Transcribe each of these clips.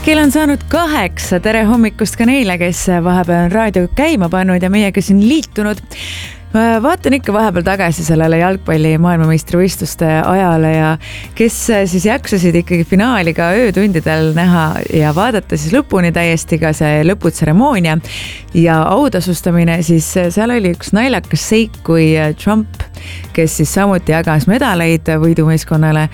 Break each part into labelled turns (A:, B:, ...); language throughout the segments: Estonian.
A: Kell on saanud 8, tere hommikust ka neile, kes vahepeal on raadio käima pannud ja meiega siin liitunud. Vaatan ikka vahepeal tagasi sellele jalgpalli maailmameistrivõistluste ajale ja kes siis jaksasid ikkagi finaali ka öötundidel näha ja vaadata siis lõpuni täiesti ka see lõputseremoonia ja autasustamine, siis seal oli üks naljakas seik, kui Trump, kes siis samuti jagas medaleid võidumeeskonnale,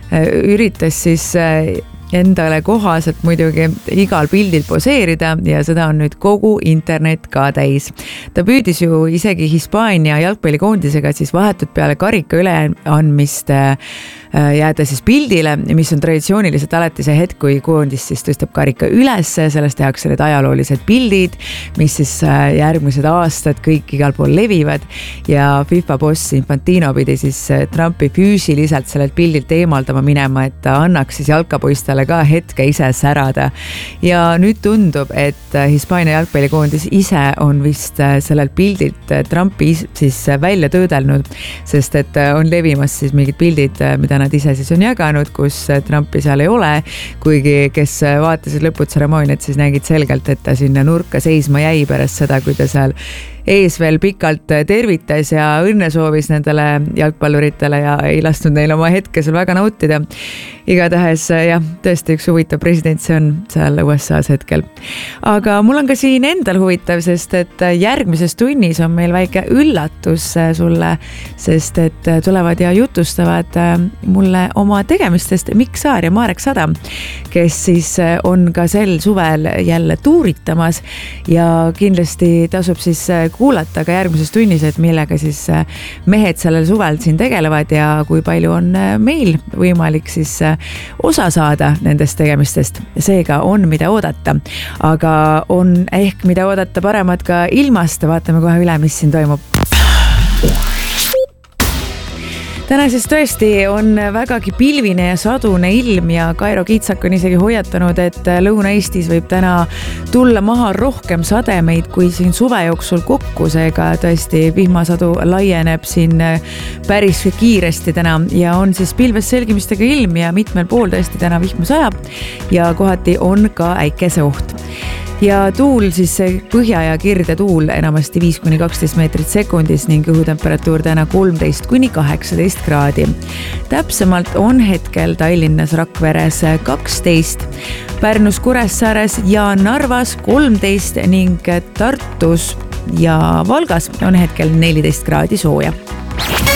A: üritas siis endale kohaselt muidugi igal pildil poseerida ja seda on nüüd kogu internet ka täis. Ta püüdis ju isegi Hispaania jalgpallikoondisega siis vahetult peale karika üleandmist jääda siis pildile, mis on traditsiooniliselt alati see hetk, kui koondis siis tõstab karika üles, sellest tehakse need ajaloolised pildid, mis siis järgmised aastad kõik igal pool levivad ja FIFA boss Infantino pidi siis Trumpi füüsiliselt sellelt pildilt eemaldama minema, et ta annaks siis jalkapoistele ka hetke ise särada. Ja nüüd tundub, et Hispaania jalgpallikoondis ise on vist sellelt pildilt Trumpi siis välja töödelnud, sest et on levimas siis mingid pildid, mida nad ise siis on jaganud, kus Trumpi seal ei ole, kuigi kes vaatasid lõputseremooniat, siis nägid selgelt, et ta sinna nurka seisma jäi pärast seda, kui ta seal ees veel pikalt tervitas ja õnne soovis nendele jalgpalluritele ja ei lasknud neil oma hetke seal väga nautida. Igatahes jah, tõesti üks huvitav president see on seal USA's hetkel. Aga mul on ka siin endal huvitav, sest et järgmises tunnis on meil väike üllatus sulle, sest et tulevad ja jutustavad mulle oma tegemistest Mikk Saar ja Marek Sadam, kes siis on ka sel suvel jälle tuuritamas ja kindlasti tasub siis kuulata ka järgmises tunnis, et millega siis mehed sellel suvel siin tegelevad ja kui palju on meil võimalik siis osa saada nendest tegemistest. Seega on mida oodata, aga on ehk mida oodata paremat ka ilmast. Vaatame kohe üle, mis siin toimub. Täna siis tõesti on vägagi pilvine ja sadune ilm ja Kairo Kitsak on isegi hoiatanud, et Lõuna-Eestis võib täna tulla maha rohkem sademeid kui siin suve jooksul kokku, seega tõesti vihmasadu laieneb siin päris kiiresti täna ja on siis pilves selgimistega ilm ja mitmel pool tõesti täna vihma sajab ja kohati on ka äikeseoht. Ja tuul siis põhja ja kirde tuul enamasti 5-12 meetrit sekundis ning õhutemperatuur täna 13-18 kraadi. Täpsemalt on hetkel Tallinnas Rakveres 12, Pärnus Kuressaares ja Narvas 13 ning Tartus ja Valgas on hetkel 14 kraadi sooja.